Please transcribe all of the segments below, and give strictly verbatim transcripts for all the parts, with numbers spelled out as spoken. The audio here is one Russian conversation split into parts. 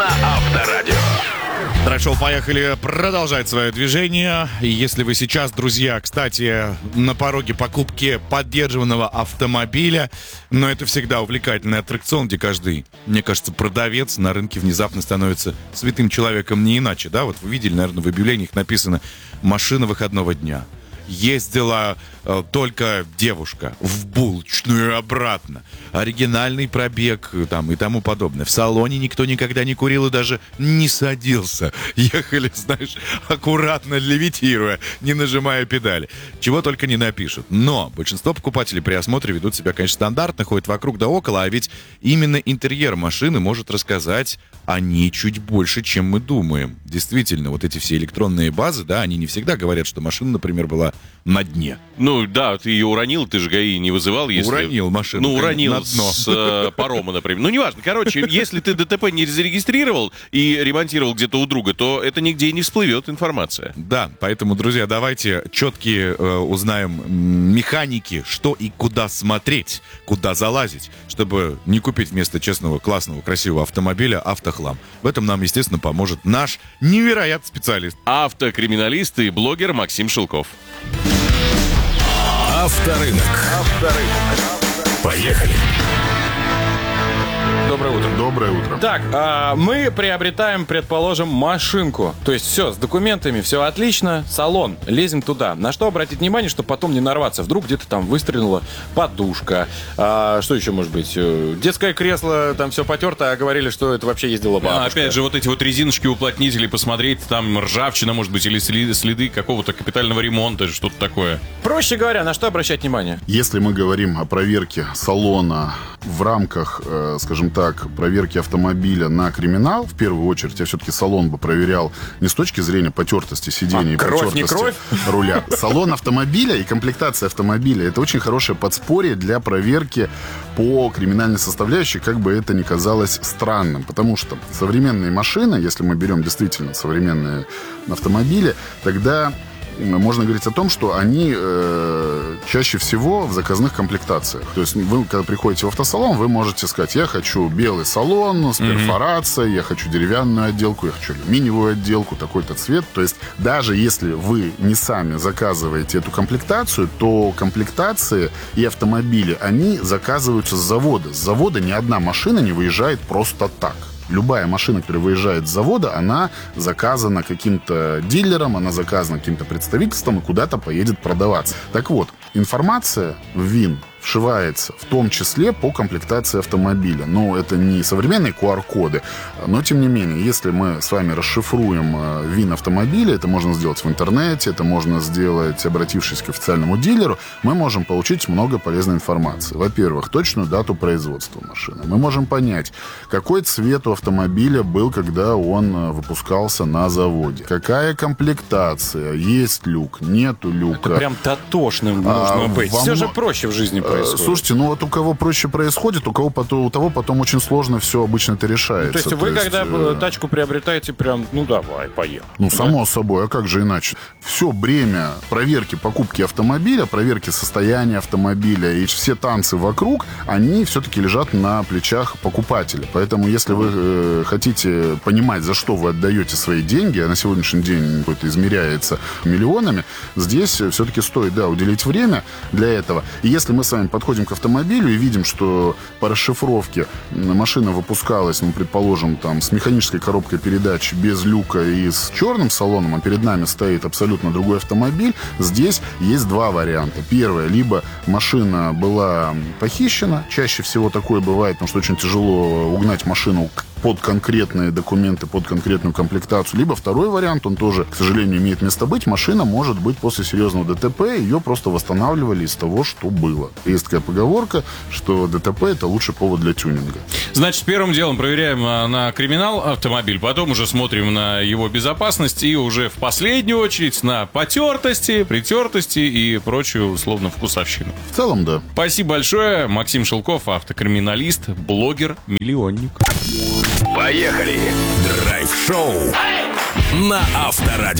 на Авторадио. Драйв-шоу «Поехали» продолжает свое движение. И если вы сейчас, друзья, кстати, на пороге покупки поддержанного автомобиля, но это всегда увлекательный аттракцион, где каждый, мне кажется, продавец на рынке внезапно становится святым человеком, не иначе, да? Вот вы видели, наверное, в объявлениях написано «Машина выходного дня». Ездила э, только девушка в булочную и обратно. Оригинальный пробег там, и тому подобное. В салоне никто никогда не курил и даже не садился. Ехали, знаешь, аккуратно левитируя, не нажимая педали. Чего только не напишут. Но большинство покупателей при осмотре ведут себя, конечно, стандартно, ходят вокруг да около, а ведь именно интерьер машины может рассказать о ней чуть больше, чем мы думаем. Действительно, вот эти все электронные базы, да, они не всегда говорят, что машина, например, была на дне. Ну да, ты ее уронил, ты же ГАИ не вызывал. Если... Уронил машину. Ну, уронил на дно. с э, парома, например. Ну, неважно. Короче, если ты ДТП не зарегистрировал и ремонтировал где-то у друга, то это нигде и не всплывет информация. Да, поэтому, друзья, давайте четкие э, узнаем механики, что и куда смотреть, куда залазить, чтобы не купить вместо честного, классного, красивого автомобиля автохлам. В этом нам, естественно, поможет наш невероятный специалист. Автокриминалист и блогер Максим Шелков. Авторынок. Авторынок. Поехали. Доброе утро. Доброе утро. Так, а, мы приобретаем, предположим, машинку. То есть все, с документами все отлично, салон, лезем туда. На что обратить внимание, чтобы потом не нарваться? Вдруг где-то там выстрелила подушка. А, что еще может быть? Детское кресло, там все потерто, а говорили, что это вообще ездила бабушка. А, опять же, вот эти вот резиночки уплотнители, посмотреть, там ржавчина, может быть, или следы, следы какого-то капитального ремонта, что-то такое. Проще говоря, на что обращать внимание? Если мы говорим о проверке салона в рамках, э, скажем так, проверки автомобиля на криминал, в первую очередь я все-таки салон бы проверял не с точки зрения потертости сидений, а, кровь, не кровь? руля. Салон автомобиля и комплектация автомобиля — это очень хорошее подспорье для проверки по криминальной составляющей, как бы это ни казалось странным. Потому что современные машины, если мы берем действительно современные автомобили, тогда можно говорить о том, что они э, чаще всего в заказных комплектациях. То есть вы, когда приходите в автосалон, вы можете сказать: я хочу белый салон с перфорацией, mm-hmm. я хочу деревянную отделку, я хочу алюминиевую отделку, такой-то цвет. То есть даже если вы не сами заказываете эту комплектацию, то комплектации и автомобили, они заказываются с завода. С завода ни одна машина не выезжает просто так. Любая машина, которая выезжает с завода, она заказана каким-то дилером, она заказана каким-то представительством и куда-то поедет продаваться. Так вот, информация в ВИН вшивается в том числе по комплектации автомобиля. Но это не современные ку ар-коды, но тем не менее, если мы с вами расшифруем ВИН автомобиля, это можно сделать в интернете, это можно сделать, обратившись к официальному дилеру, мы можем получить много полезной информации. Во-первых, точную дату производства машины. Мы можем понять, какой цвет у автомобиля был, когда он выпускался на заводе. Какая комплектация, есть люк, нету люка. Это прям дотошным нужно а, быть. Все же проще в жизни происходит. Слушайте, ну вот у кого проще происходит, у кого потом, у того потом очень сложно все обычно это решается. Ну, то есть вы, то когда есть, тачку приобретаете, прям, ну давай, поехали. Ну, само да? собой, а как же иначе? Все бремя проверки покупки автомобиля, проверки состояния автомобиля и все танцы вокруг, они все-таки лежат на плечах покупателя. Поэтому, если вы э, хотите понимать, за что вы отдаете свои деньги, а на сегодняшний день это измеряется миллионами, здесь все-таки стоит, да, уделить время для этого. И если мы с вами подходим к автомобилю и видим, что по расшифровке машина выпускалась, ну, предположим, там, с механической коробкой передач, без люка и с черным салоном, а перед нами стоит абсолютно другой автомобиль, здесь есть два варианта. Первое, либо машина была похищена, чаще всего такое бывает, потому что очень тяжело угнать машину под конкретные документы, под конкретную комплектацию. Либо второй вариант, он тоже, к сожалению, имеет место быть. Машина может быть после серьезного ДТП, ее просто восстанавливали из того, что было. Есть такая поговорка, что ДТП — это лучший повод для тюнинга. Значит, первым делом проверяем на криминал автомобиль, потом уже смотрим на его безопасность и уже в последнюю очередь на потертости, притертости и прочую, условно, вкусовщину. В целом, да. Спасибо большое. Максим Шелков, автокриминалист, блогер, миллионник. Поехали! Драйв-шоу на Авторадио.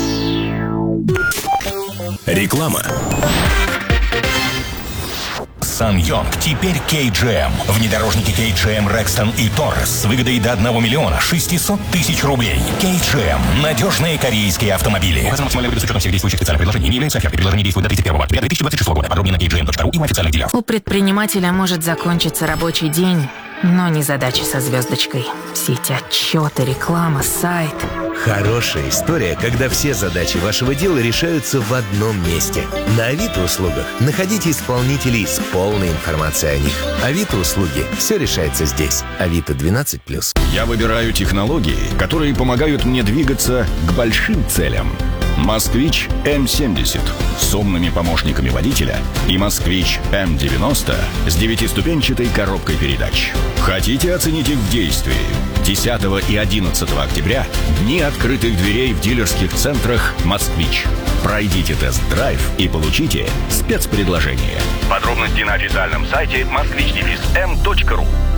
Реклама. Сан-Йонг теперь кей джи эм. Внедорожники кей джи эм Рекстон и Торрес с выгодой до одного миллиона шестисот тысяч рублей. кей джи эм. Надежные корейские автомобили. Указано максимальная выгода с учетом всех действующих специальных предложений. Не является офертой. Предложение действует до тридцать первого октября две тысячи двадцать шестого года. Подробнее на кей джи эм точка ру и в официальных дилерах. У предпринимателя может закончиться рабочий день, но не задачи со звездочкой. Все эти отчеты, реклама, сайт. Хорошая история, когда все задачи вашего дела решаются в одном месте. На Авито услугах находите исполнителей с полной информацией о них. Авито услуги. Все решается здесь. Авито двенадцать плюс. Я выбираю технологии, которые помогают мне двигаться к большим целям. «Москвич эм семьдесят» с умными помощниками водителя и «Москвич эм девяносто» с девятиступенчатой коробкой передач. Хотите оценить их в действии? десятого и одиннадцатого октября дни открытых дверей в дилерских центрах «Москвич». Пройдите тест-драйв и получите спецпредложение. Подробности на официальном сайте москвич эм точка ру.